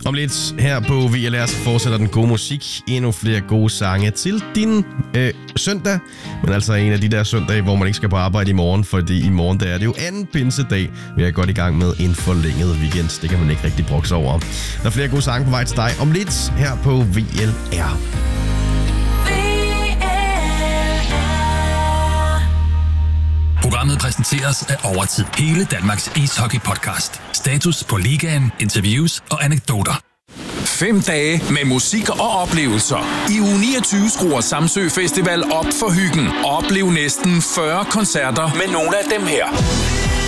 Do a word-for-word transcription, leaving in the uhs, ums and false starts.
Om lidt her på V L R så fortsætter den gode musik. Endnu flere gode sange til din øh, søndag. Men altså en af de der søndage, hvor man ikke skal på arbejde i morgen. Fordi i morgen der er det jo anden pinsedag. Vi er godt i gang med en forlænget weekend. Det kan man ikke rigtig brokse over. Der er flere gode sange på vej til dig. Om lidt her på V L R. Programmet præsenteres af Overtid. Hele Danmarks ishockey-podcast. Status på ligaen, interviews og anekdoter. Fem dage med musik og oplevelser. I uge niogtyve skruer Samsø Festival op for hyggen. Oplev næsten fyrre koncerter med nogle af dem her.